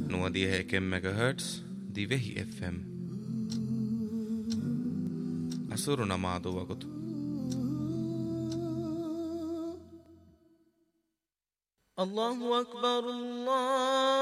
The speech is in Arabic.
نوديها كم ميجا هرتز دي وهي اف ام أسرنا مع وقت الله أكبر الله